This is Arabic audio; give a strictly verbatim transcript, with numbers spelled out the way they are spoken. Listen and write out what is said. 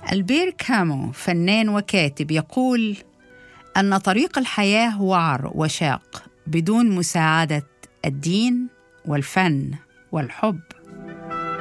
ألبير كامو فنان وكاتب يقول أن طريق الحياة وعر وشاق بدون مساعدة الدين والفن والحب